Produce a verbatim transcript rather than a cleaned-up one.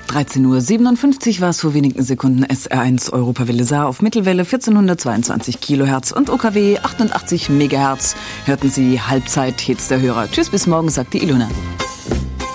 dreizehn Uhr siebenundfünfzig war es vor wenigen Sekunden. S R eins Europawelle Saar auf Mittelwelle vierzehnhundertzweiundzwanzig Kilohertz und O K W achtundachtzig Megahertz. Hörten Sie Halbzeit, Hits der Hörer. Tschüss, bis morgen, sagt die Ilona.